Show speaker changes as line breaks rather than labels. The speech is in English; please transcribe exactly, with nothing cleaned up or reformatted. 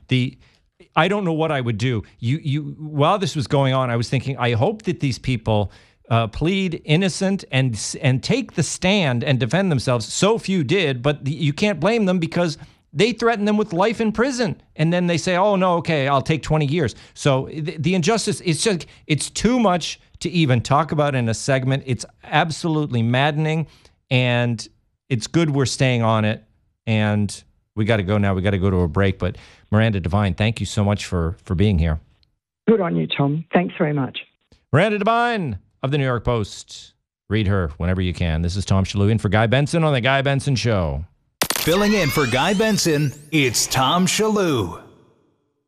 the I don't know what I would do. You, you, while this was going on, I was thinking, I hope that these people uh, plead innocent and and take the stand and defend themselves. So few did, but the, you can't blame them because they threaten them with life in prison, and then they say, "Oh no, okay, I'll take twenty years." So the, the injustice, it's just, it's too much to even talk about in a segment. It's absolutely maddening, and it's good we're staying on it. And we got to go now. We got to go to a break. But Miranda Devine, thank you so much for for being here.
Good on you, Tom. Thanks very much.
Miranda Devine of the New York Post. Read her whenever you can. This is Tom Shillue in for Guy Benson on The Guy Benson Show.
Filling in for Guy Benson, it's Tom Shillue.